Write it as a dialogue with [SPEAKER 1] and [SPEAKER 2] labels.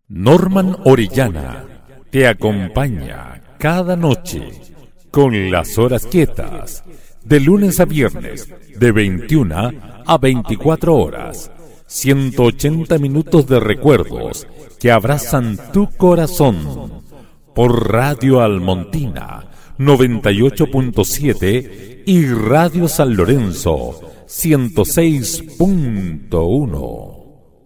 [SPEAKER 1] Norman Orellana te acompaña cada noche con las horas quietas, de lunes a viernes, de 21 a 24 horas. 180 minutos de recuerdos que abrazan tu corazón. Por Radio Almontina 98.7 y Radio San Lorenzo 106.1.